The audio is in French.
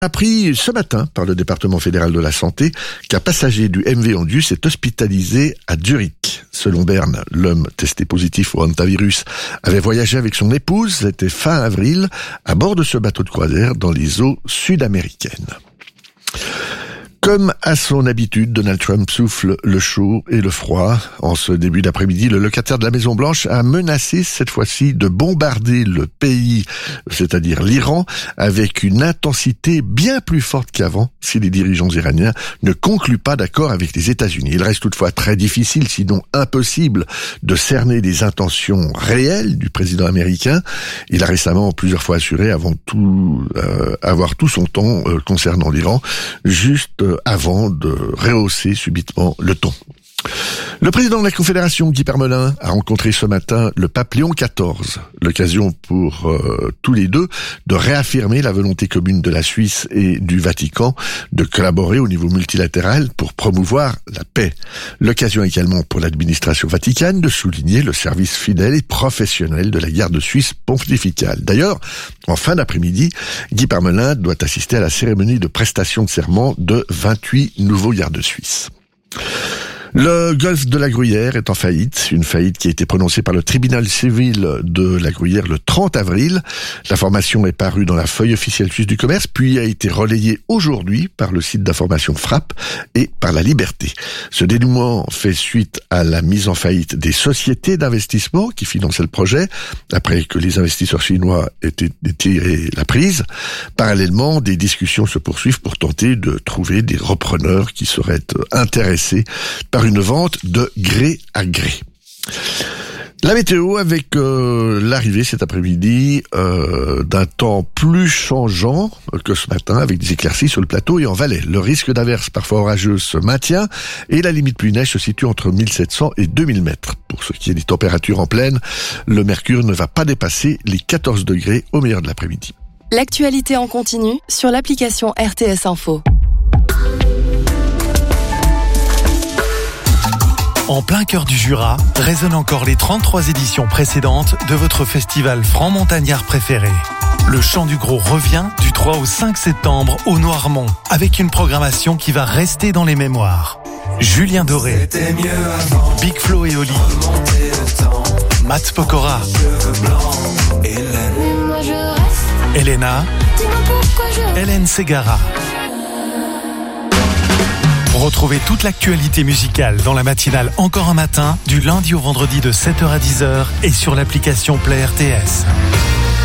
Appris ce matin par le département fédéral de la santé qu'un passager du MV Andius est hospitalisé à Zurich. Selon Berne, l'homme testé positif au hantavirus avait voyagé avec son épouse, c'était fin avril, à bord de ce bateau de croisière dans les eaux sud-américaines. Comme à son habitude, Donald Trump souffle le chaud et le froid. En ce début d'après-midi, le locataire de la Maison-Blanche a menacé cette fois-ci de bombarder le pays, c'est-à-dire l'Iran, avec une intensité bien plus forte qu'avant si les dirigeants iraniens ne concluent pas d'accord avec les États-Unis. Il reste toutefois très difficile, sinon impossible, de cerner les intentions réelles du président américain. Il a récemment plusieurs fois assuré avoir tout son temps concernant l'Iran, juste avant de rehausser subitement le ton. Le président de la Confédération, Guy Parmelin, a rencontré ce matin le pape Léon XIV, l'occasion pour tous les deux de réaffirmer la volonté commune de la Suisse et du Vatican de collaborer au niveau multilatéral pour promouvoir la paix. L'occasion également pour l'administration vaticane de souligner le service fidèle et professionnel de la garde suisse pontificale. D'ailleurs, en fin d'après-midi, Guy Parmelin doit assister à la cérémonie de prestation de serment de 28 nouveaux gardes suisses. Le golfe de la Gruyère est en faillite, une faillite qui a été prononcée par le tribunal civil de la Gruyère le 30 avril. L'information est parue dans la feuille officielle suisse du commerce, puis a été relayée aujourd'hui par le site d'information Frappe et par La Liberté. Ce dénouement fait suite à la mise en faillite des sociétés d'investissement qui finançaient le projet, après que les investisseurs chinois aient tiré la prise. Parallèlement, des discussions se poursuivent pour tenter de trouver des repreneurs qui seraient intéressés par une vente de gré à gré. La météo avec l'arrivée cet après-midi d'un temps plus changeant que ce matin avec des éclaircies sur le plateau et en Valais. Le risque d'averses parfois orageuses se maintient et la limite pluie-neige se situe entre 1700 et 2000 mètres. Pour ce qui est des températures en plaine, le mercure ne va pas dépasser les 14 degrés au meilleur de l'après-midi. L'actualité en continu sur l'application RTS Info. En plein cœur du Jura, résonnent encore les 33 éditions précédentes de votre festival franc-montagnard préféré. Le Chant du Gros revient du 3 au 5 septembre au Noirmont, avec une programmation qui va rester dans les mémoires. Julien Doré, Big Flo et Oli, Matt Pokora, Elena, Hélène Ségara. Retrouvez toute l'actualité musicale dans la matinale Encore un matin, du lundi au vendredi de 7h à 10h et sur l'application Play RTS.